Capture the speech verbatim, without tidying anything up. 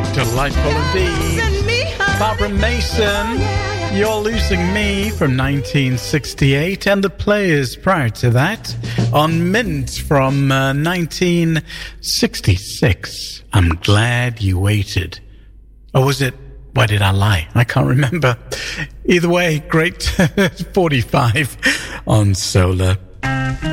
Delightful indeed. Barbara Mason, You're Losing Me from nineteen sixty-eight, and The Players prior to that on Mint from uh, nineteen sixty-six. I'm Glad You Waited. Or was it Why Did I Lie? I can't remember. Either way, great forty-five on Solar.